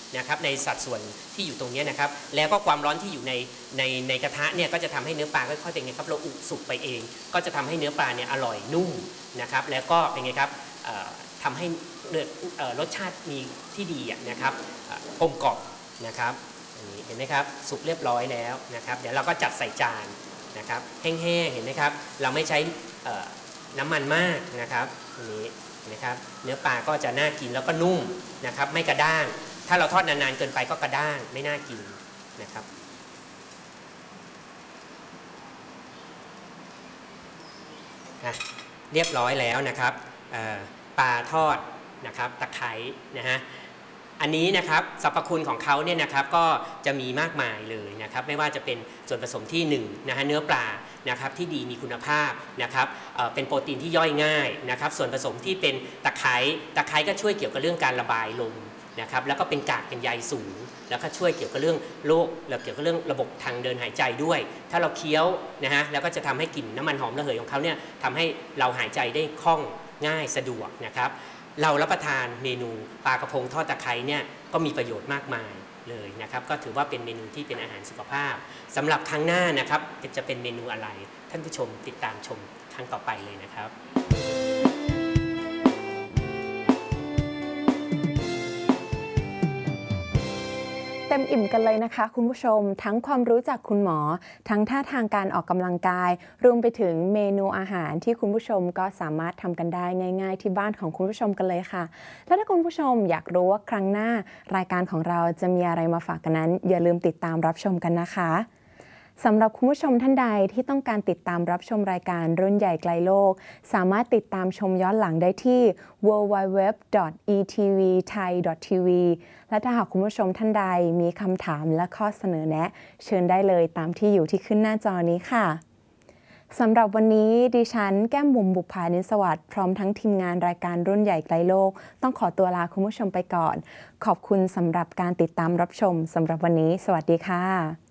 นะครับในสัดส่วนที่อยู่ตรงนี้นะครับแล้วก็ความร้อนที่อยู่ในกระทะเนี่ยก็จะทำให้เนื้อปลาค่อยๆเป็นไงครับเราอุสุกไปเองก็จะทำให้เนื้อปลาเนี่ยอร่อยนุ่มนะครับแล้วก็เป็นไงครับทำให้รสชาติมีที่ดีนะครับกลมกล่อมนะครับอันนี้เห็นไหมครับสุกเรียบร้อยแล้วนะครับเดี๋ยวเราก็จัดใส่จานนะครับแห้งๆเห็นไหมครับเราไม่ใช้น้ำมันมากนะครับอันนี้นะครับเนื้อปลาก็จะน่ากินแล้วก็นุ่มนะครับไม่กระด้างถ้าเราทอดนานๆเกินไปก็กระด้างไม่น่ากินนะครับเรียบร้อยแล้วนะครับปลาทอดนะครับตะไคร้นะฮะอันนี้นะครับสรรพคุณของเขาเนี่ยนะครับก็จะมีมากมายเลยนะครับไม่ว่าจะเป็นส่วนผสมที่1นะฮะเนื้อปลานะครับที่ดีมีคุณภาพนะครับเป็นโปรตีนที่ย่อยง่ายนะครับส่วนผสมที่เป็นตะไคร้ก็ช่วยเกี่ยวกับเรื่องการระบายลมนะครับแล้วก็เป็นกากเป็นใยสูงแล้วก็ช่วยเกี่ยวกับเรื่องโรคเกี่ยวกับเรื่องระบบทางเดินหายใจด้วยถ้าเราเคี้ยวนะฮะแล้วก็จะทำให้กลิ่นน้ำมันหอมระเหยของเขาเนี่ยทำให้เราหายใจได้คล่องง่ายสะดวกนะครับเรารับประทานเมนูปลากระพงทอดตะไคร้เนี่ยก็มีประโยชน์มากมายเลยนะครับก็ถือว่าเป็นเมนูที่เป็นอาหารสุขภาพสำหรับครั้งหน้านะครับจะเป็นเมนูอะไรท่านผู้ชมติดตามชมครั้งต่อไปเลยนะครับเต็มอิ่มกันเลยนะคะคุณผู้ชมทั้งความรู้จากคุณหมอทั้งท่าทางการออกกำลังกายรวมไปถึงเมนูอาหารที่คุณผู้ชมก็สามารถทำกันได้ง่ายๆที่บ้านของคุณผู้ชมกันเลยค่ะและถ้าคุณผู้ชมอยากรู้ว่าครั้งหน้ารายการของเราจะมีอะไรมาฝากกันนั้นอย่าลืมติดตามรับชมกันนะคะสำหรับคุณผู้ชมท่านใดที่ต้องการติดตามรับชมรายการรุ่นใหญ่ไกลโลกสามารถติดตามชมย้อนหลังได้ที่ www.etvthai.tv และถ้าหากคุณผู้ชมท่านใดมีคำถามและข้อเสนอแนะเชิญได้เลยตามที่อยู่ที่ขึ้นหน้าจอนี้ค่ะสำหรับวันนี้ดิฉันแก้มบุ๋มบุภานิสวัสดิ์พร้อมทั้งทีมงานรายการรุ่นใหญ่ไกลโลกต้องขอตัวลาคุณผู้ชมไปก่อนขอบคุณสำหรับการติดตามรับชมสำหรับวันนี้สวัสดีค่ะ